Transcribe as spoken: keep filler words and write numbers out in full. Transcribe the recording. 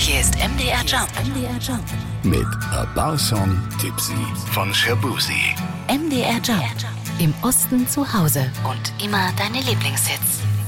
Hier ist M D R Jump. M D R Jump. Mit A Bar Song Tipsy von Shabuzi. M D R Jump. Im Osten zu Hause. Und immer deine Lieblingshits.